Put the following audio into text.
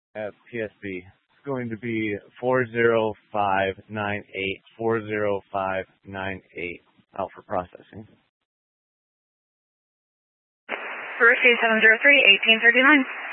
at PSB. It's going to be 40598, 40598, out for processing. Receive 703-1839.